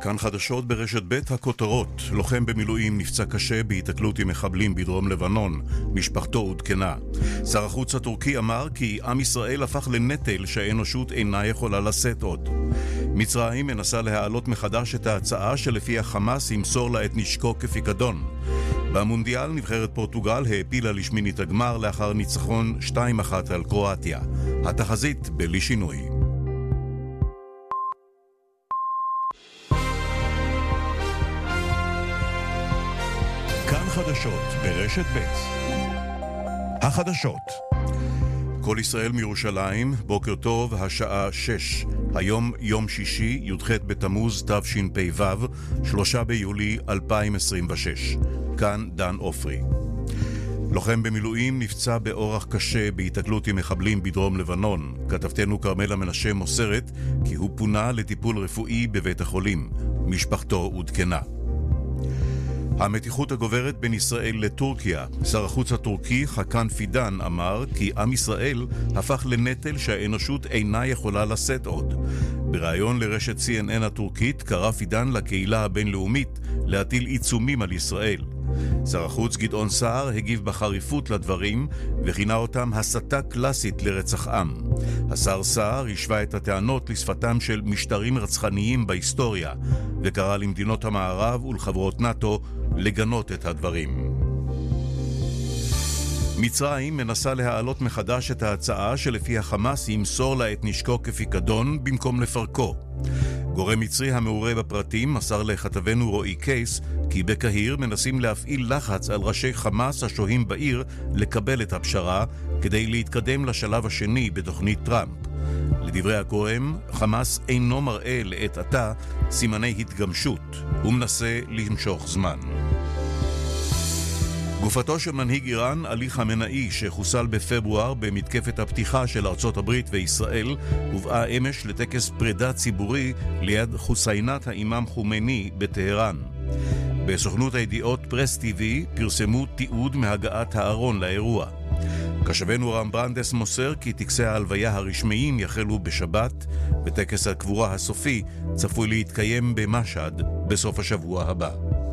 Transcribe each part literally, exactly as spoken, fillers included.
כאן חדשות ברשת ב' הכותרות. לוחם במילואים נפצע קשה בהיתקלות עם מחבלים בדרום לבנון. משפחתו עודכנה. שר החוץ הטורקי אמר כי עם ישראל הפך לנטל שהאנושות אינה יכולה לשאת עוד. מצרים מנסה להעלות מחדש את ההצעה שלפיה חמאס ימסור לה את נשקו כפיקדון. במונדיאל נבחרת פורטוגל העפילה לשמינית הגמר לאחר ניצחון שתיים אחת על קרואטיה. התחזית בלי שינוי. כאן חדשות ברשת ב'. החדשות. כל ישראל מירושלים, בוקר טוב, השעה שש. היום יום שישי, י"ח בתמוז תשפ"ו, שלושה ביולי אלפיים עשרים ושש. כאן דן אופרי. לוחם במילואים נפצע באורח קשה בהיתקלות עם מחבלים בדרום לבנון. כתבתנו כרמלה מנשה מוסרת כי הוא פונה לטיפול רפואי בבית החולים. משפחתו עודכנה. המתיחות הגוברת בין ישראל לטורקיה. שר החוץ הטורקי חכן פידן אמר כי עם ישראל הפך לנטל שהאנושות אינה יכולה לשאת עוד. בריאיון לרשת סי אן אן הטורקית קרא פידן לקהילה הבינלאומית להטיל עיצומים על ישראל. שר החוץ גדעון סער הגיב בחריפות לדברים וכינה אותם הסתה קלאסית לרצח עם. השר סער השווה את הטענות לשפתם של משטרים רצחניים בהיסטוריה וקרא למדינות המערב ולחברות נאטו לגנות את הדברים. מצרים מנסה להעלות מחדש את ההצעה שלפי החמאס ימסור לה את נשקו כפיקדון במקום לפרקו. גורם מצרי המעורה בפרטים מסר לכתבנו רועי קייס כי בקהיר מנסים להפעיל לחץ על ראשי חמאס השוהים בעיר לקבל את הפשרה כדי להתקדם לשלב השני בתוכנית טראמפ. לדברי הגורם, חמאס אינו מראה לעת עתה סימני התגמשות, הוא מנסה למשוך זמן. גופתו של מנהיג איראן, עלי חמינאי, שחוסל בפברואר במתקפת הפתיחה של ארצות הברית וישראל, הובאה אמש לטקס פרידה ציבורי ליד חוסיינת האימאם חומייני בטהרן. בסוכנות הידיעות פרס טיווי פרסמו תיעוד מהגעת הארון לאירוע. קשבנו רם ברנדס מוסר כי טקסי ההלוויה הרשמיים יחלו בשבת, וטקס הקבורה הסופי צפוי להתקיים במשהד בסוף השבוע הבא.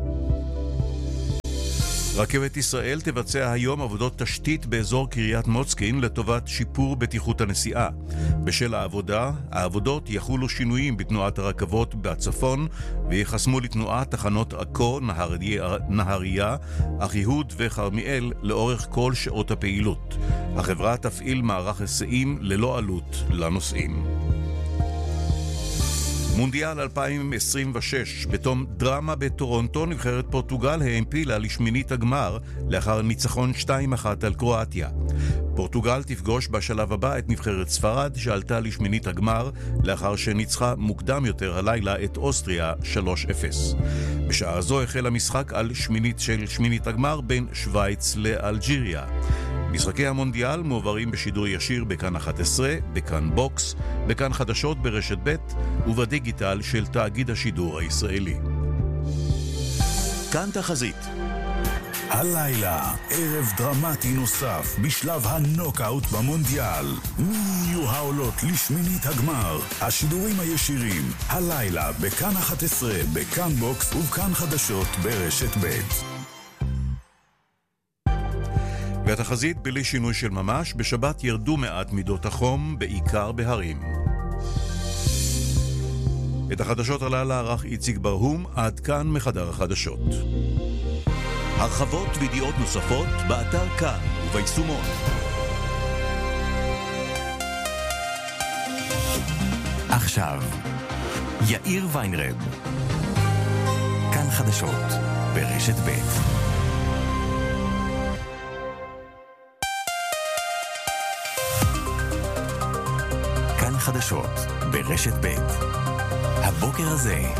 רכבת ישראל תבצע היום עבודות תשתית באזור קריית מוצקין לטובת שיפור בטיחות הנסיעה. בשל העבודה, העבודות יחולו שינויים בתנועת הרכבות בצפון ויחסמו לתנועה תחנות עכו, נהריה, נהריה, אחיהוד וחרמיאל לאורך כל שעות הפעילות. החברה תפעיל מערך היסעים ללא עלות לנוסעים. מונדיאל אלפיים עשרים ושש. בתום דרמה בטורונטו נבחרת פורטוגל העפילה לשמינית הגמר לאחר ניצחון שתיים אחת על קרואטיה. פורטוגל תפגוש בשלב הבא את נבחרת ספרד שעלתה לשמינית הגמר לאחר שניצחה מוקדם יותר הלילה את אוסטריה שלוש אפס. בשעה זו החל המשחק על שמינית של שמינית הגמר בין שוויץ לאלג'יריה. משחקי המונדיאל מועברים בשידור ישיר בכאן אחת עשרה, בכאן בוקס, בכאן חדשות ברשת ב' ובדיגיטל של תאגיד השידור הישראלי. כאן תחזית. הלילה, ערב דרמטי נוסף בשלב הנוקאוט במונדיאל. מי יהיו העולות לשמינית הגמר? השידורים הישירים, הלילה בכאן אחת עשרה, בכאן בוקס ובכאן חדשות ברשת ב'. והתחזית בלי שינוי של ממש, בשבת ירדו מעט מידות החום, בעיקר בהרים. את החדשות הלילה ערך איציק ברהום, עד כאן מחדר החדשות. הרחבות וידיעות נוספות באתר כאן וביישומון. עכשיו, יאיר ויינרב. כאן חדשות ברשת ב'. חדשות ברשת ב'. הבוקר הזה